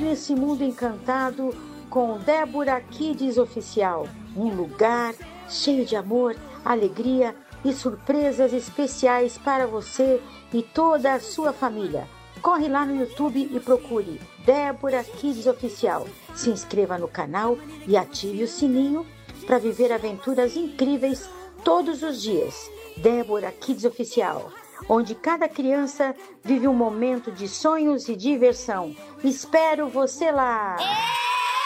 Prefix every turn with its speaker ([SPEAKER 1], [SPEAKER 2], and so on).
[SPEAKER 1] esse mundo encantado com Débora Kids Oficial. Um lugar cheio de amor, alegria e surpresas especiais para você e toda a sua família. Corre lá no YouTube e procure Débora Kids Oficial. Se inscreva no canal e ative o sininho para viver aventuras incríveis todos os dias. Débora Kids Oficial, onde cada criança vive um momento de sonhos e diversão. Espero você lá!